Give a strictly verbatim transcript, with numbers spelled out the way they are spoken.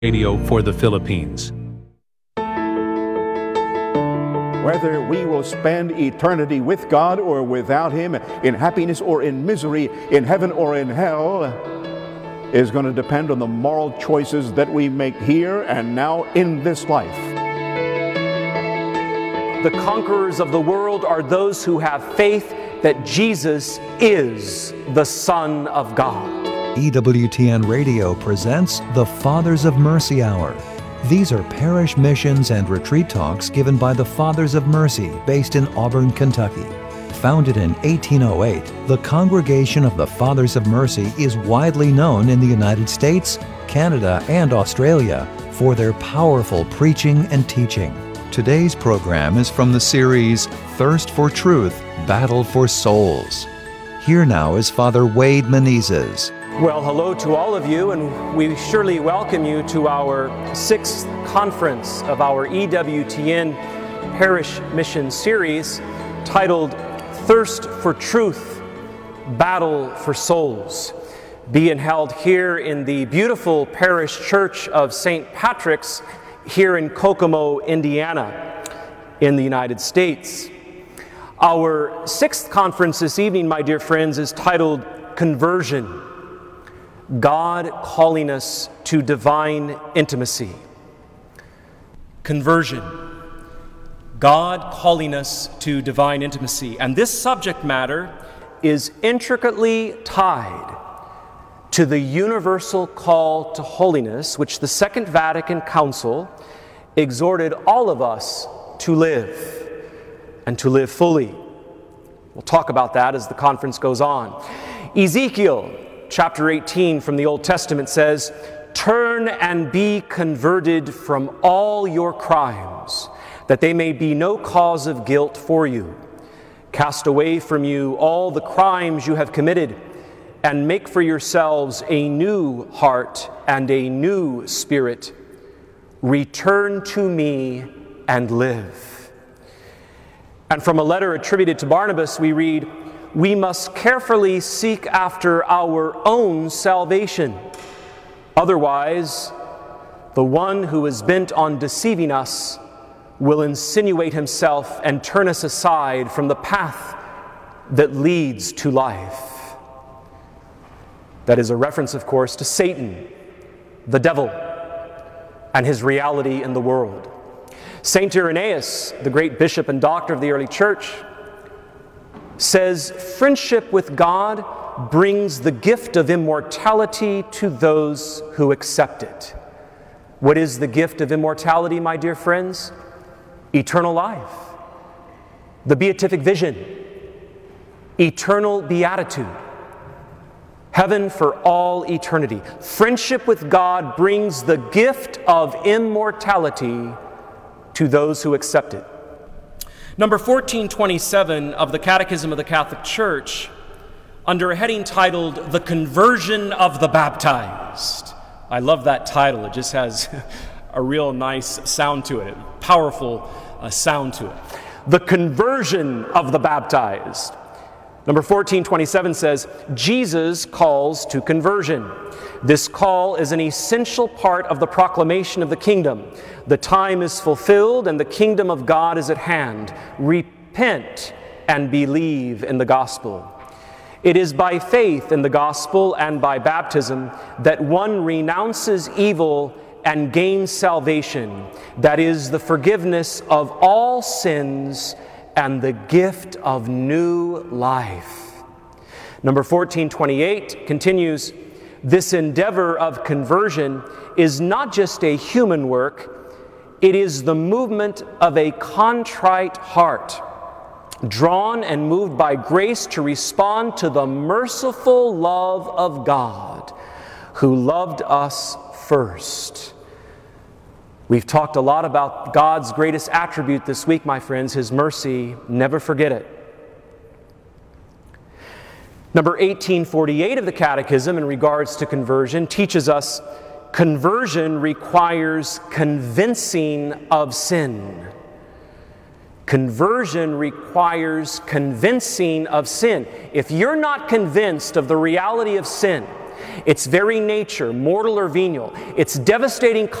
Radio for the Philippines. Whether we will spend eternity with God or without Him, in happiness or in misery, in heaven or in hell, is going to depend on the moral choices that we make here and now in this life. The conquerors of the world are those who have faith that Jesus is the Son of God. E W T N Radio presents the Fathers of Mercy Hour. These are parish missions and retreat talks given by the Fathers of Mercy based in Auburn, Kentucky. Founded in eighteen oh eight, the Congregation of the Fathers of Mercy is widely known in the United States, Canada, and Australia for their powerful preaching and teaching. Today's program is from the series Thirst for Truth, Battle for Souls. Here now is Father Wade Menezes. Well, hello to all of you, and we surely welcome you to our sixth conference of our E W T N Parish Mission Series titled Thirst for Truth, Battle for Souls, being held here in the beautiful parish church of Saint Patrick's here in Kokomo, Indiana, in the United States. Our sixth conference this evening, my dear friends, is titled Conversion, God calling us to divine intimacy. Conversion, God calling us to divine intimacy. And this subject matter is intricately tied to the universal call to holiness, which the Second Vatican Council exhorted all of us to live, and to live fully. We'll talk about that as the conference goes on. Ezekiel chapter eighteen from the Old Testament says, "Turn and be converted from all your crimes, that they may be no cause of guilt for you. Cast away from you all the crimes you have committed, and make for yourselves a new heart and a new spirit. Return to me and live." And from a letter attributed to Barnabas, we read, "We must carefully seek after our own salvation. Otherwise, the one who is bent on deceiving us will insinuate himself and turn us aside from the path that leads to life." That is a reference, of course, to Satan, the devil, and his reality in the world. Saint Irenaeus, the great bishop and doctor of the early church, says, "Friendship with God brings the gift of immortality to those who accept it." What is the gift of immortality, my dear friends? Eternal life, the beatific vision, eternal beatitude, heaven for all eternity. Friendship with God brings the gift of immortality to those who accept it. Number fourteen twenty-seven of the Catechism of the Catholic Church, under a heading titled, "The Conversion of the Baptized." I love that title. It just has a real nice sound to it, a powerful uh, sound to it. The conversion of the baptized. Number fourteen twenty-seven says, Jesus calls to conversion. This call is an essential part of the proclamation of the kingdom. The time is fulfilled and the kingdom of God is at hand. Repent and believe in the gospel. It is by faith in the gospel and by baptism that one renounces evil and gains salvation. That is the forgiveness of all sins and the gift of new life. Number fourteen twenty-eight continues, this endeavor of conversion is not just a human work, it is the movement of a contrite heart, drawn and moved by grace to respond to the merciful love of God, who loved us first. We've talked a lot about God's greatest attribute this week, my friends, His mercy. Never forget it. Number eighteen forty-eight of the Catechism in regards to conversion teaches us conversion requires convincing of sin. Conversion requires convincing of sin. If you're not convinced of the reality of sin, its very nature, mortal or venial, its devastating